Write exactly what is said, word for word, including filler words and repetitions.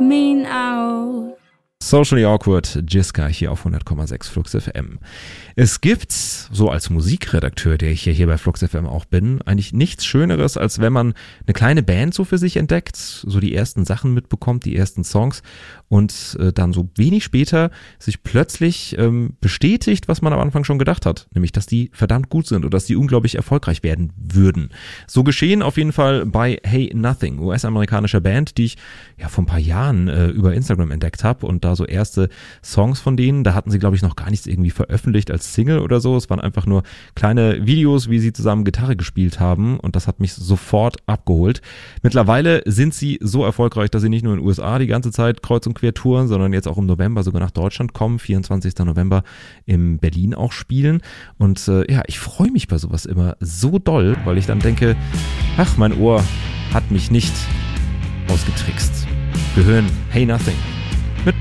me now. Socially Awkward, Jiska hier auf hundert Komma sechs Flux F M. Es gibt, so als Musikredakteur, der ich ja hier bei Flux F M auch bin, eigentlich nichts Schöneres, als wenn man eine kleine Band so für sich entdeckt, so die ersten Sachen mitbekommt, die ersten Songs und äh, dann so wenig später sich plötzlich ähm, bestätigt, was man am Anfang schon gedacht hat, nämlich, dass die verdammt gut sind oder dass die unglaublich erfolgreich werden würden. So geschehen auf jeden Fall bei Hey Nothing, U S-amerikanischer Band, die ich ja vor ein paar Jahren äh, über Instagram entdeckt habe und da so erste Songs von denen, da hatten sie glaube ich noch gar nichts irgendwie veröffentlicht als Single oder so, es waren einfach nur kleine Videos, wie sie zusammen Gitarre gespielt haben und das hat mich sofort abgeholt. Mittlerweile sind sie so erfolgreich, dass sie nicht nur in den U S A die ganze Zeit kreuz und quer touren, sondern jetzt auch im November sogar nach Deutschland kommen, vierundzwanzigsten November in Berlin auch spielen und äh, ja, ich freue mich bei sowas immer so doll, weil ich dann denke, ach, mein Ohr hat mich nicht ausgetrickst. Wir hören Hey Nothing.